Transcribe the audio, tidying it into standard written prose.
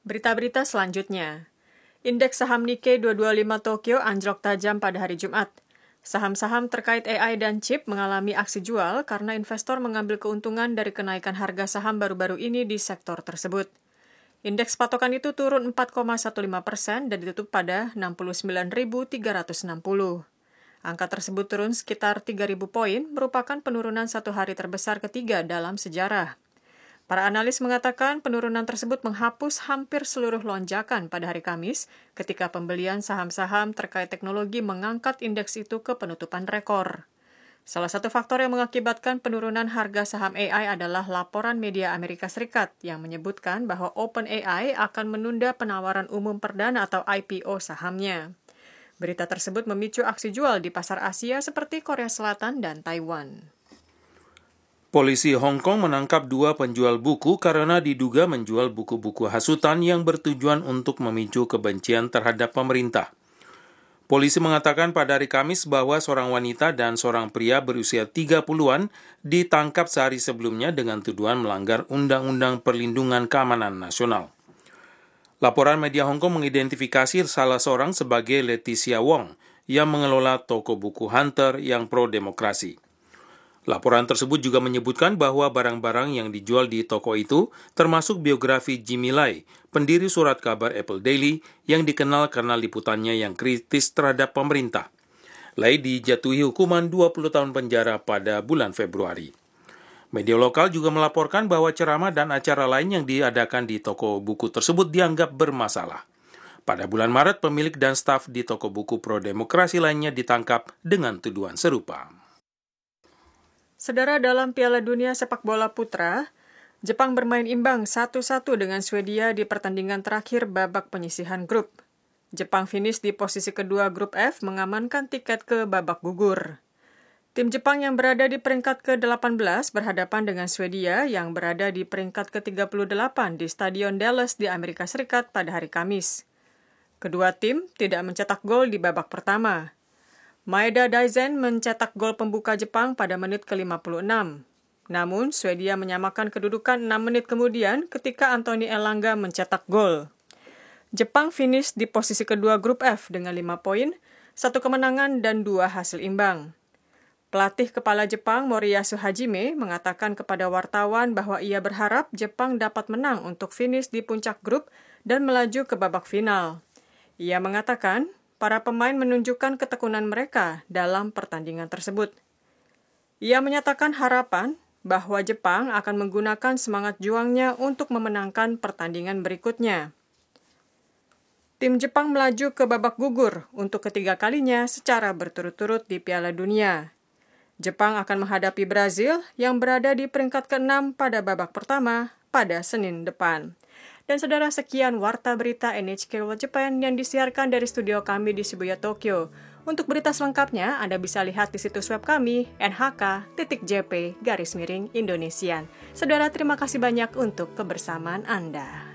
Berita-berita selanjutnya. Indeks saham Nikkei 225 Tokyo anjlok tajam pada hari Jumat. Saham-saham terkait AI dan chip mengalami aksi jual karena investor mengambil keuntungan dari kenaikan harga saham baru-baru ini di sektor tersebut. Indeks patokan itu turun 4,15% dan ditutup pada 69.360. Angka tersebut turun sekitar 3.000 poin, merupakan penurunan satu hari terbesar ketiga dalam sejarah. Para analis mengatakan penurunan tersebut menghapus hampir seluruh lonjakan pada hari Kamis ketika pembelian saham-saham terkait teknologi mengangkat indeks itu ke penutupan rekor. Salah satu faktor yang mengakibatkan penurunan harga saham AI adalah laporan media Amerika Serikat yang menyebutkan bahwa OpenAI akan menunda penawaran umum perdana atau IPO sahamnya. Berita tersebut memicu aksi jual di pasar Asia seperti Korea Selatan dan Taiwan. Polisi Hong Kong menangkap 2 penjual buku karena diduga menjual buku-buku hasutan yang bertujuan untuk memicu kebencian terhadap pemerintah. Polisi mengatakan pada hari Kamis bahwa seorang wanita dan seorang pria berusia 30-an ditangkap sehari sebelumnya dengan tuduhan melanggar Undang-Undang Perlindungan Keamanan Nasional. Laporan media Hong Kong mengidentifikasi salah seorang sebagai Leticia Wong yang mengelola toko buku Hunter yang pro-demokrasi. Laporan tersebut juga menyebutkan bahwa barang-barang yang dijual di toko itu termasuk biografi Jimmy Lai, pendiri surat kabar Apple Daily yang dikenal karena liputannya yang kritis terhadap pemerintah. Lai dijatuhi hukuman 20 tahun penjara pada bulan Februari. Media lokal juga melaporkan bahwa ceramah dan acara lain yang diadakan di toko buku tersebut dianggap bermasalah. Pada bulan Maret, pemilik dan staf di toko buku pro-demokrasi lainnya ditangkap dengan tuduhan serupa. Saudara, dalam Piala Dunia Sepak Bola Putra, Jepang bermain imbang 1-1 dengan Swedia di pertandingan terakhir babak penyisihan grup. Jepang finish di posisi kedua grup F mengamankan tiket ke babak gugur. Tim Jepang yang berada di peringkat ke-18 berhadapan dengan Swedia yang berada di peringkat ke-38 di Stadion Dallas di Amerika Serikat pada hari Kamis. Kedua tim tidak mencetak gol di babak pertama. Maeda Daizen mencetak gol pembuka Jepang pada menit ke-56. Namun, Swedia menyamakan kedudukan 6 menit kemudian ketika Anthony Elanga mencetak gol. Jepang finish di posisi kedua grup F dengan 5 poin, 1 kemenangan dan 2 hasil imbang. Pelatih kepala Jepang Moriyasu Hajime mengatakan kepada wartawan bahwa ia berharap Jepang dapat menang untuk finish di puncak grup dan melaju ke babak final. Ia mengatakan, para pemain menunjukkan ketekunan mereka dalam pertandingan tersebut. Ia menyatakan harapan bahwa Jepang akan menggunakan semangat juangnya untuk memenangkan pertandingan berikutnya. Tim Jepang melaju ke babak gugur untuk ketiga kalinya secara berturut-turut di Piala Dunia. Jepang akan menghadapi Brazil yang berada di peringkat ke-6 pada babak pertama pada Senin depan. Dan saudara, sekian Warta Berita NHK World Japan yang disiarkan dari studio kami di Shibuya, Tokyo. Untuk berita selengkapnya, Anda bisa lihat di situs web kami, nhk.jp/Indonesian. Saudara, terima kasih banyak untuk kebersamaan Anda.